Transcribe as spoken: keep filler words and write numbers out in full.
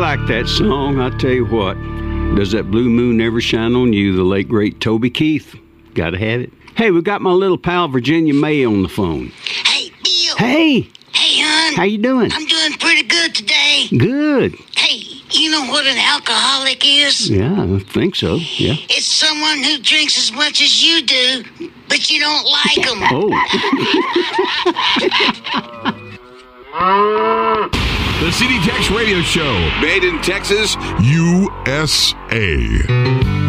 like that song. I tell you what, does that blue moon ever shine on you? The late great Toby Keith. Gotta have it. Hey, we got my little pal Virginia May on the phone. Hey, Bill. Hey. Hey, hon. How you doing? I'm doing pretty good today. Good. Hey, you know what an alcoholic is? Yeah, I think so. Yeah. It's someone who drinks as much as you do, but you don't like them. Oh. The C D Tex Radio Show. Made in Texas, U S A.